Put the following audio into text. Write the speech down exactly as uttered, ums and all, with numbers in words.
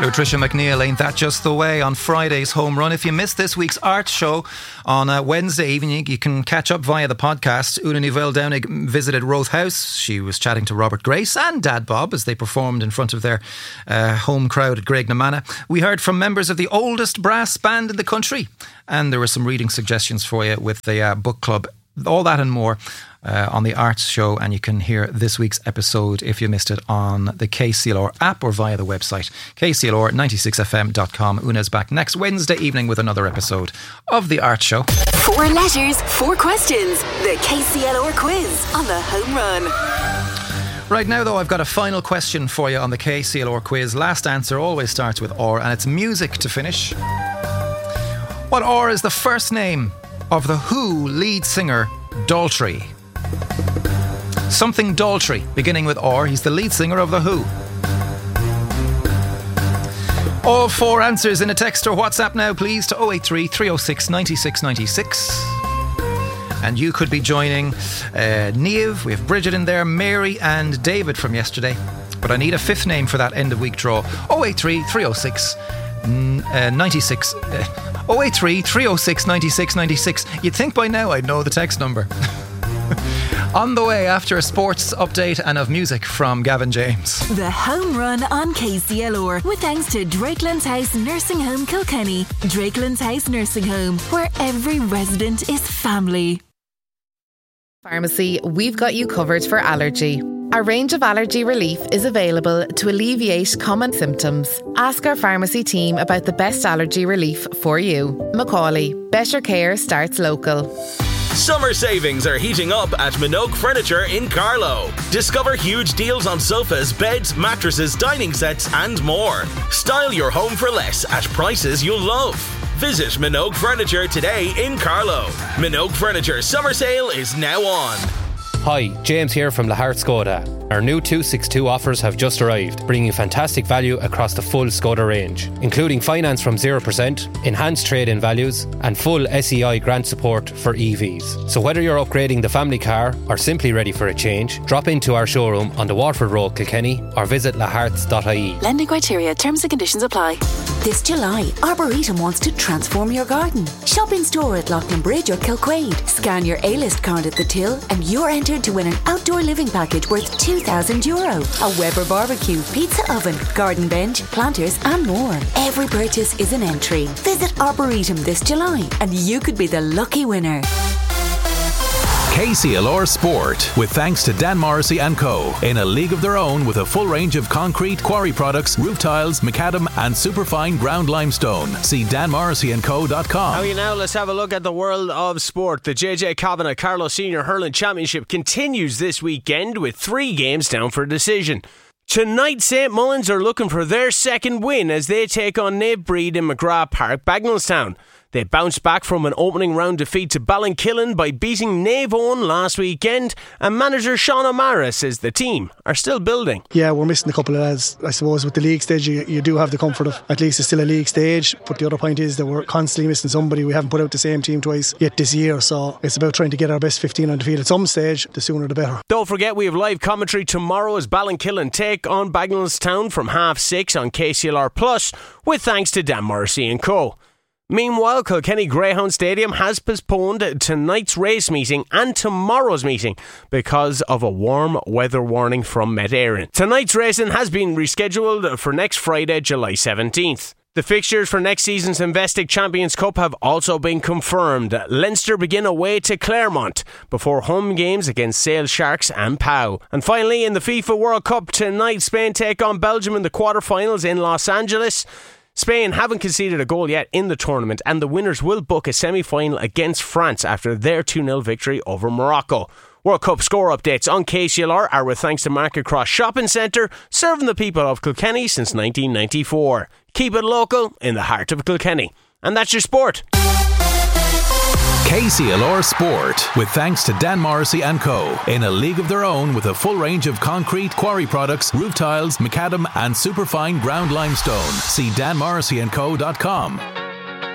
Tricia McNeil, Ain't That Just the Way, on Friday's Home Run. If you missed this week's art show on uh, Wednesday evening, you can catch up via the podcast. Una Newell Downing visited Roth House. She was chatting to Robert Grace and Dad Bob as they performed in front of their uh, home crowd at Graignamanagh. We heard from members of the oldest brass band in the country, and there were some reading suggestions for you with the uh, book club. All that and more uh, on the Arts Show, and you can hear this week's episode if you missed it on the K C L R app or via the website k c l r ninety-six f m dot com. Una's back next Wednesday evening with another episode of the Arts Show. Four letters, four questions. The K C L R quiz on the Home Run. Right now, though, I've got a final question for you on the K C L R quiz. Last answer always starts with R, and it's music to finish. What R is the first name of the Who lead singer Daltrey? Something Daltrey, beginning with R. He's the lead singer of the Who. All four answers in a text or WhatsApp now, please, to oh eight three, three oh six, nine six nine six. And you could be joining uh, Niamh, we have Bridget in there, Mary and David from yesterday. But I need a fifth name for that end of week draw. oh eight three, three oh six, nine six uh, oh eight three, three oh six, nine six nine six. You'd think by now I'd know the text number. On the way after a sports update and of music from Gavin James. The Home Run on K C L R with thanks to Drakelands House Nursing Home Kilkenny. Drakelands House Nursing Home, where every resident is family. Pharmacy, we've got you covered for allergy. Our range of allergy relief is available to alleviate common symptoms. Ask our pharmacy team about the best allergy relief for you. Macaulay, better care starts local. Summer savings are heating up at Minogue Furniture in Carlow. Discover huge deals on sofas, beds, mattresses, dining sets and more. Style your home for less at prices you'll love. Visit Minogue Furniture today in Carlow. Minogue Furniture summer sale is now on. Hi, James here from Lahart Skoda. Our new two sixty-two offers have just arrived, bringing fantastic value across the full Skoda range, including finance from zero percent, enhanced trade-in values and full S E I grant support for E Vs. So whether you're upgrading the family car or simply ready for a change, drop into our showroom on the Waterford Road, Kilkenny, or visit laharts dot I E. Lending criteria, terms and conditions apply. This July, Arboretum wants to transform your garden. Shop in store at Loughlin Bridge or Kilquade. Scan your A-list card at the till and you're entered to win an outdoor living package worth two thousand euro. A Weber barbecue, pizza oven, garden bench, planters and more. Every purchase is an entry. Visit Arboretum this July and you could be the lucky winner. K C L R Sport, with thanks to Dan Morrissey and Co. In a league of their own with a full range of concrete, quarry products, roof tiles, macadam and superfine ground limestone. See dan morrissey and co dot com. How are you now? Let's have a look at the world of sport. The J J Kavanagh Carlow Senior Hurling Championship continues this weekend with three games down for a decision. Tonight, Saint Mullins are looking for their second win as they take on Naomh Breed in McGrath Park, Bagnallstown. They bounced back from an opening round defeat to Ballinkillen by beating Naomh Eoin last weekend, and manager Sean O'Mara says the team are still building. Yeah, we're missing a couple of lads. I suppose with the league stage you, you do have the comfort of at least it's still a league stage, but the other point is that we're constantly missing somebody. We haven't put out the same team twice yet this year, so it's about trying to get our best fifteen on the field at some stage. The sooner the better. Don't forget we have live commentary tomorrow as Ballinkillen take on Bagnallstown from half six on K C L R Plus, with thanks to Dan Morrissey and Co. Meanwhile, Kilkenny Greyhound Stadium has postponed tonight's race meeting and tomorrow's meeting because of a warm weather warning from Met Éireann. Tonight's racing has been rescheduled for next Friday, July seventeenth. The fixtures for next season's Investic Champions Cup have also been confirmed. Leinster begin away to Claremont before home games against Sale Sharks and Pau. And finally, in the FIFA World Cup tonight, Spain take on Belgium in the quarterfinals in Los Angeles. Spain haven't conceded a goal yet in the tournament, and the winners will book a semi-final against France after their two nil victory over Morocco. World Cup score updates on K C L R are with thanks to Market Cross Shopping Centre, serving the people of Kilkenny since nineteen ninety-four. Keep it local in the heart of Kilkenny. And that's your sport. K C L R Sport, with thanks to Dan Morrissey and Co. In a league of their own with a full range of concrete, quarry products, roof tiles, macadam and superfine ground limestone. See dan morrissey and co dot com.